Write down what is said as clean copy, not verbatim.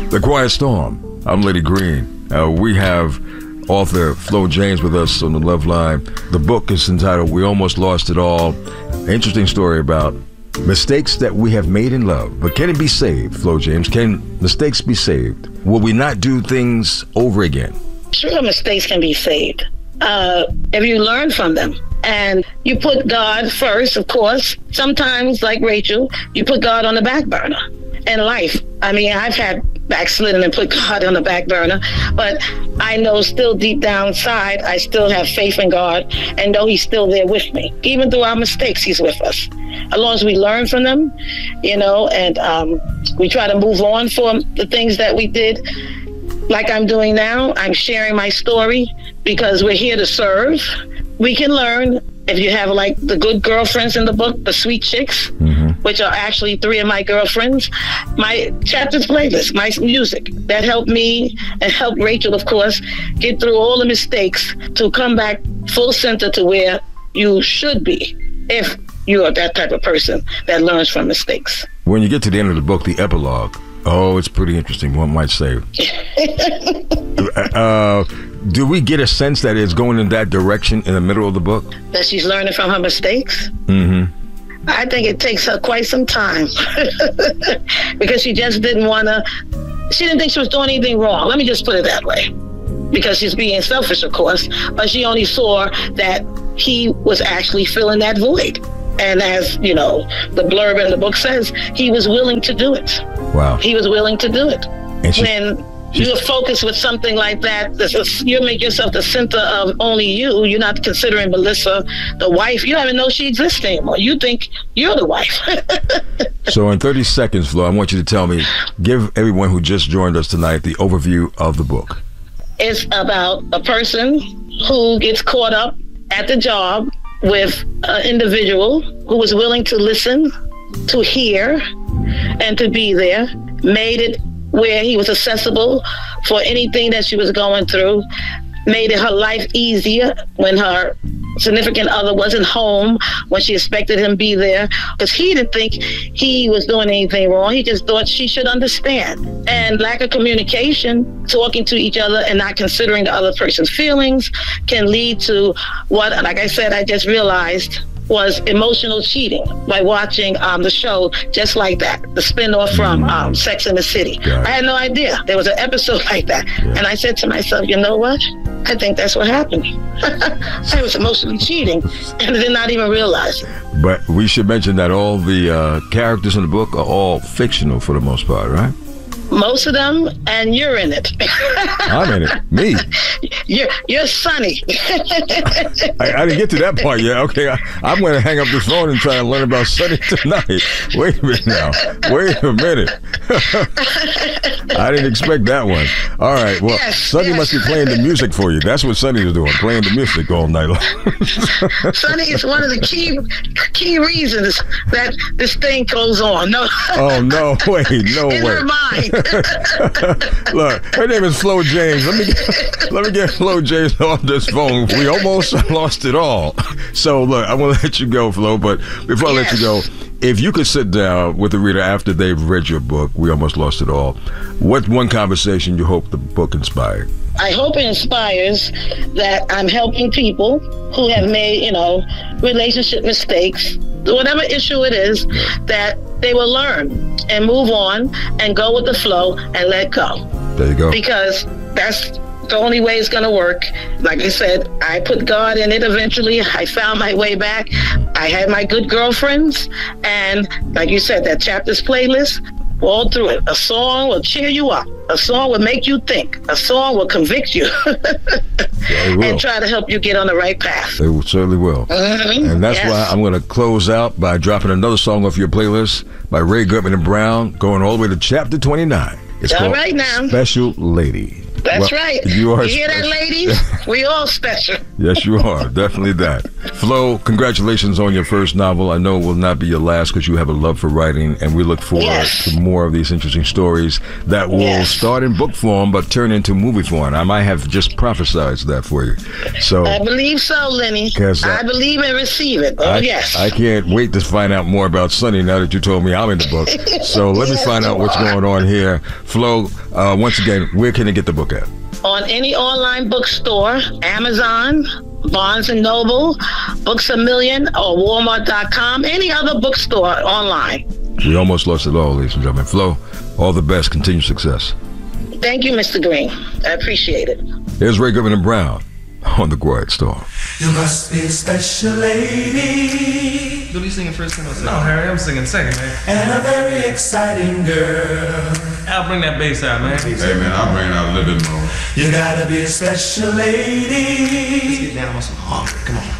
The Quiet Storm. I'm Lady Green. We have author Flo James with us on the Love Line. The book is entitled We Almost Lost It All. Interesting story about mistakes that we have made in love. But can it be saved, Flo James? Can mistakes be saved? Will we not do things over again? Sure, mistakes can be saved if you learn from them. And you put God first, of course. Sometimes, like Rachel, you put God on the back burner in life. I mean, I've had backslidden and put God on the back burner, but I know still deep down inside, I still have faith in God and know He's still there with me. Even through our mistakes, He's with us. As long as we learn from them, and we try to move on from the things that we did. Like I'm doing now, I'm sharing my story because we're here to serve. We can learn. If you have like the good girlfriends in the book, the sweet chicks, which are actually 3 of my girlfriends, my chapters playlist, my music, that helped me and helped Rachel, of course, get through all the mistakes to come back full center to where you should be if you are that type of person that learns from mistakes. When you get to the end of the book, the epilogue, it's pretty interesting, one might say. Do we get a sense that it's going in that direction in the middle of the book? That she's learning from her mistakes? I think it takes her quite some time because she just didn't think she was doing anything wrong. Let me just put it that way. Because she's being selfish, of course, but she only saw that he was actually filling that void. And as, the blurb in the book says, he was willing to do it. Wow. He was willing to do it. And you're focused with something like that, you make yourself the center of only you. You're not considering Melissa the wife. You don't even know she exists anymore. You think you're the wife. So in 30 seconds, Flo, I want you to tell me, give everyone who just joined us tonight the overview of the book. It's about a person who gets caught up at the job with an individual who was willing to listen, to hear, and to be there, made it where he was accessible for anything that she was going through, made it her life easier when her significant other wasn't home, when she expected him to be there, because he didn't think he was doing anything wrong. He just thought she should understand. And lack of communication, talking to each other and not considering the other person's feelings can lead to what, like I said, I just realized was emotional cheating by watching the show Just Like That, the spinoff from Sex and the City. I had no idea there was an episode like that. And I said to myself, you know what? I think that's what happened. I was emotionally cheating and I did not even realize it. But we should mention that all the characters in the book are all fictional for the most part, right? Most of them, and you're in it. I'm in it. Me. You're Sonny. I didn't get to that part yet. Okay, I'm going to hang up this phone and try to learn about Sonny tonight. Wait a minute now. Wait a minute. I didn't expect that one. All right. Well, Sonny must be playing the music for you. That's what Sonny is doing, playing the music all night long. Sonny is one of the key reasons that this thing goes on. No. Oh no! Wait, no way. In her mind. Look, her name is Flo James. Let me get Flo James off this phone. We almost lost it all. So look, I want to let you go, Flo, but before I let you go, if you could sit down with the reader after they've read your book, We Almost Lost It All, what one conversation you hope the book inspired? I hope it inspires that I'm helping people who have made, relationship mistakes, whatever issue it is, that they will learn and move on and go with the flow and let go. There you go. Because that's the only way it's going to work. Like I said, I put God in it eventually. I found my way back. I had my good girlfriends. And like you said, that chapters playlist, all through it. A song will cheer you up. A song will make you think. A song will convict you. And try to help you get on the right path. They certainly will. And that's why I'm going to close out by dropping another song off your playlist by Ray Gutman and Brown, going all the way to chapter 29. It's all called right now. Special Lady. That's right. You are hear that, ladies? We all special. Yes, you are. Definitely that. Flo, congratulations on your first novel. I know it will not be your last because you have a love for writing, and we look forward to more of these interesting stories that will start in book form but turn into movie form. I might have just prophesied that for you. So I believe so, Lenny. I believe and receive it. Oh, yes. I can't wait to find out more about Sonny now that you told me I'm in the book. So let me find out what's going on here. Flo, once again, where can I get the book at? On any online bookstore, Amazon, Barnes & Noble, Books A Million, or Walmart.com, any other bookstore online. We almost lost it all, ladies and gentlemen. Flo, all the best. Continued success. Thank you, Mr. Green. I appreciate it. Here's Ray Governor Brown on The Quiet Storm. You must be a special lady. What are you singing first? No, Harry, I'm singing second, man. And a very exciting girl. I'll bring that bass out, man. Hey, man, I'll bring out a little bit more. You gotta be a special lady. Let's get down on some harmony. Come on.